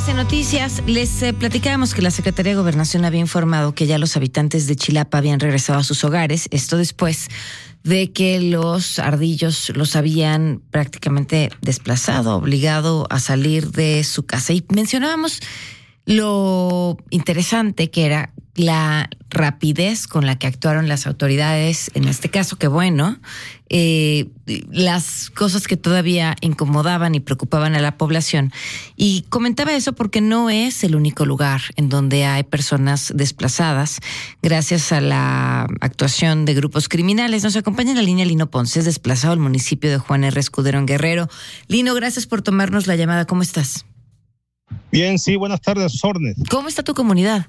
MBS Noticias. Les platicábamos que la Secretaría de Gobernación había informado que ya los habitantes de Chilapa habían regresado a sus hogares. Esto después de que los ardillos los habían prácticamente desplazado, obligado a salir de su casa. Y mencionábamos lo interesante que era la rapidez con la que actuaron las autoridades, en este caso, que bueno, las cosas que todavía incomodaban y preocupaban a la población. Y comentaba eso porque no es el único lugar en donde hay personas desplazadas gracias a la actuación de grupos criminales. Nos acompaña en la línea Lino Ponce, es desplazado al municipio de Juan R. Escudero en Guerrero. Lino, gracias por tomarnos la llamada. ¿Cómo estás? Bien, sí, buenas tardes, Sornes. ¿Cómo está tu comunidad?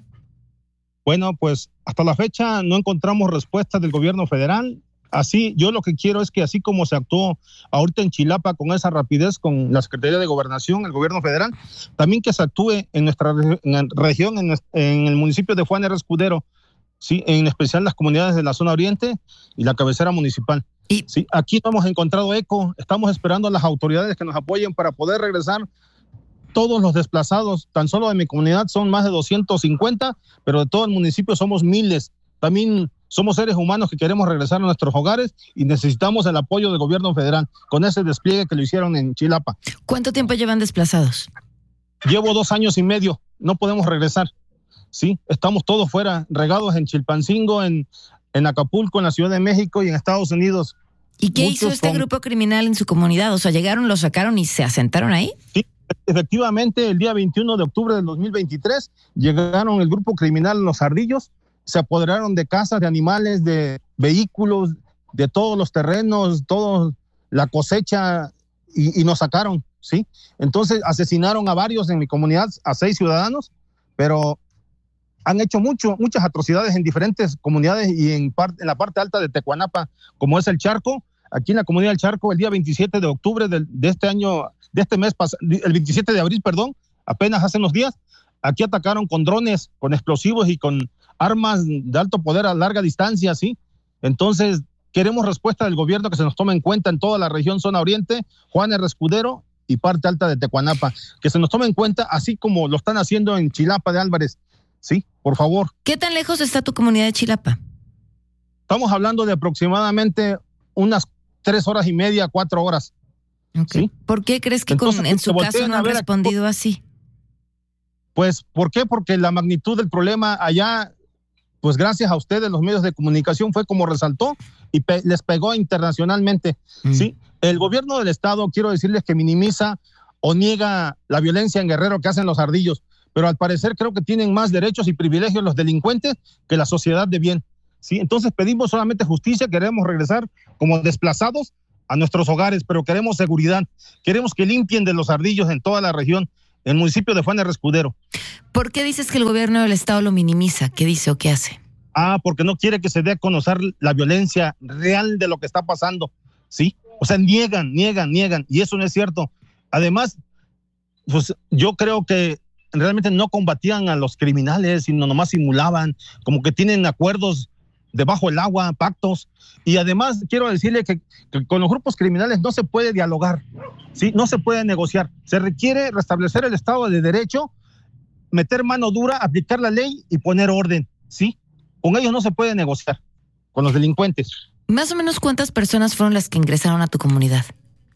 Bueno, pues hasta la fecha no encontramos respuesta del gobierno federal. Así, yo lo que quiero es que así como se actuó ahorita en Chilapa con esa rapidez con la Secretaría de Gobernación, el gobierno federal, también que se actúe en nuestra región, en el municipio de Juan R. Escudero, sí, en especial las comunidades de la zona oriente y la cabecera municipal. Sí, aquí no hemos encontrado eco, estamos esperando a las autoridades que nos apoyen para poder regresar. Todos los desplazados, tan solo de mi comunidad son más de 250, pero de todo el municipio somos miles. También somos seres humanos que queremos regresar a nuestros hogares y necesitamos el apoyo del gobierno federal con ese despliegue que lo hicieron en Chilapa. ¿Cuánto tiempo llevan desplazados? Llevo 2 años y medio, no podemos regresar. Sí, estamos todos fuera, regados en Chilpancingo, en Acapulco, en la Ciudad de México y en Estados Unidos. ¿Y qué hizo este grupo criminal en su comunidad? O sea, llegaron, lo sacaron y se asentaron ahí. Sí. Efectivamente, el día 21 de octubre del 2023 llegaron el grupo criminal Los Ardillos, se apoderaron de casas, de animales, de vehículos, de todos los terrenos, toda la cosecha y nos sacaron, ¿sí? Entonces asesinaron a varios en mi comunidad, a 6 ciudadanos, pero han hecho muchas atrocidades en diferentes comunidades y en la parte alta de Tecuanapa, como es el Charco. Aquí en la comunidad del Charco, el día 27 de octubre de este año, de este mes, el 27 de abril, perdón, apenas hace unos días, aquí atacaron con drones, con explosivos y con armas de alto poder a larga distancia, ¿sí? Entonces, queremos respuesta del gobierno que se nos tome en cuenta en toda la región zona oriente, Juan R. Escudero y parte alta de Tecuanapa, que se nos tome en cuenta así como lo están haciendo en Chilapa de Álvarez, ¿sí? Por favor. ¿Qué tan lejos está tu comunidad de Chilapa? Estamos hablando de aproximadamente unas 3 horas y media, 4 horas. Okay. ¿Sí? ¿Por qué crees que entonces, en su caso no han respondido así? Pues, ¿por qué? Porque la magnitud del problema allá, pues gracias a ustedes, los medios de comunicación, fue como resaltó y les pegó internacionalmente. ¿Sí? El gobierno del estado, quiero decirles que minimiza o niega la violencia en Guerrero que hacen los ardillos, pero al parecer creo que tienen más derechos y privilegios los delincuentes que la sociedad de bien. ¿Sí? Entonces pedimos solamente justicia, queremos regresar como desplazados a nuestros hogares, pero queremos seguridad, queremos que limpien de los ardillos en toda la región, en el municipio de Juan R. Escudero. ¿Por qué dices que el gobierno del estado lo minimiza? ¿Qué dice o qué hace? Porque no quiere que se dé a conocer la violencia real de lo que está pasando, ¿sí? O sea, niegan, y eso no es cierto. Además, pues yo creo que realmente no combatían a los criminales, sino nomás simulaban, como que tienen acuerdos debajo del agua, pactos, y además quiero decirle que con los grupos criminales no se puede dialogar, ¿sí? No se puede negociar, se requiere restablecer el Estado de Derecho, meter mano dura, aplicar la ley y poner orden, ¿sí? Con ellos no se puede negociar, con los delincuentes. Más o menos, ¿cuántas personas fueron las que ingresaron a tu comunidad?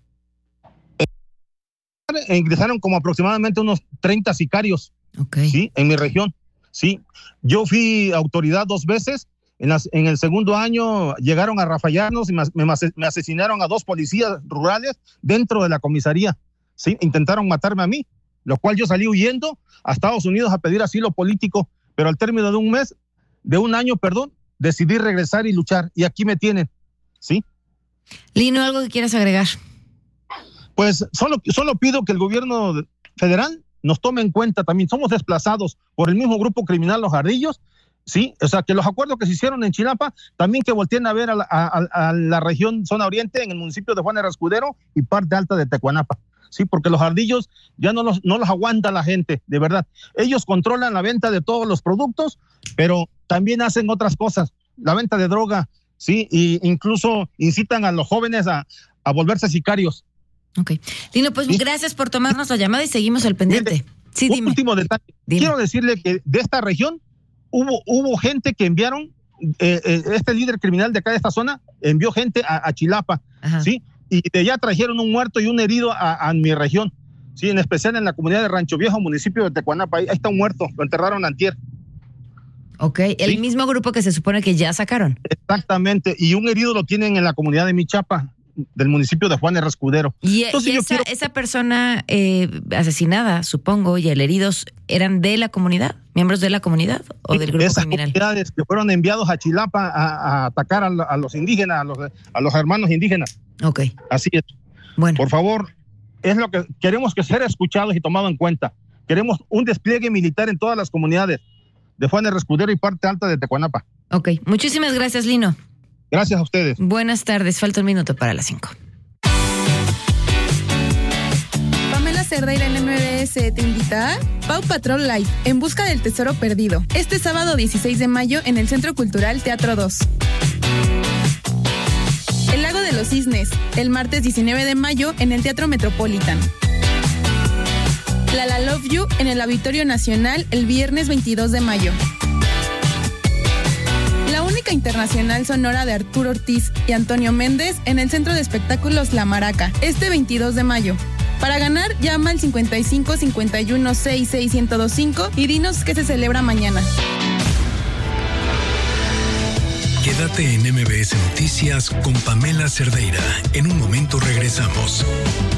Ingresaron como aproximadamente unos 30 sicarios, okay. ¿Sí? En mi región, ¿sí? Yo fui autoridad 2 veces. En el segundo año llegaron a rafallarnos y me asesinaron a 2 policías rurales dentro de la comisaría. ¿Sí? Intentaron matarme a mí, lo cual yo salí huyendo a Estados Unidos a pedir asilo político, pero al término de un año, decidí regresar y luchar, y aquí me tienen. ¿Sí? Lino, ¿algo que quieras agregar? Pues solo pido que el gobierno federal nos tome en cuenta también. Somos desplazados por el mismo grupo criminal Los Ardillos, ¿sí? O sea, que los acuerdos que se hicieron en Chilapa, también que volteen a ver a la región zona oriente, en el municipio de Juan R. Escudero y parte alta de Tecuanapa, ¿sí? Porque los ardillos ya no los aguanta la gente, de verdad. Ellos controlan la venta de todos los productos, pero también hacen otras cosas, la venta de droga, ¿sí? Y incluso incitan a los jóvenes a volverse sicarios. Ok. Lino, pues ¿sí? Gracias por tomarnos la llamada y seguimos al pendiente. Sí, Un dime. último detalle. Dime. Quiero decirle que de esta región hubo gente que enviaron, este líder criminal de acá de esta zona envió gente a Chilapa, Ajá. ¿sí? Y de allá trajeron un muerto y un herido a mi región, ¿sí? En especial en la comunidad de Rancho Viejo, municipio de Tecuanapa. Ahí está un muerto, lo enterraron antier. Ok, el ¿Sí? mismo grupo que se supone que ya sacaron. Exactamente, y un herido lo tienen en la comunidad de Michapa, del municipio de Juan R. Escudero. Y Entonces, yo quiero... esa persona asesinada, supongo, y el heridos, ¿eran de la comunidad? ¿Miembros de la comunidad o del grupo esas criminal? comunidades que fueron enviados a Chilapa a atacar a los indígenas, a los hermanos indígenas. Ok, Así es. bueno. Por favor, es lo que queremos, que ser escuchados y tomado en cuenta. Queremos un despliegue militar en todas las comunidades de Juan R. Escudero y parte alta de Tecuanapa. Ok, muchísimas gracias, Lino. Gracias a ustedes. Buenas tardes, falta un minuto para las 5. Pamela Cerdeira en MBS te invita a Paw Patrol Live, en busca del tesoro perdido. Este sábado 16 de mayo en el Centro Cultural Teatro 2. El Lago de los Cisnes, el martes 19 de mayo en el Teatro Metropolitan. La Love You en el Auditorio Nacional el viernes 22 de mayo. La Única Internacional Sonora de Arturo Ortiz y Antonio Méndez en el Centro de Espectáculos La Maraca, este 22 de mayo. Para ganar, llama al 55 51 66 1025 y dinos qué se celebra mañana. Quédate en MBS Noticias con Pamela Cerdeira. En un momento regresamos.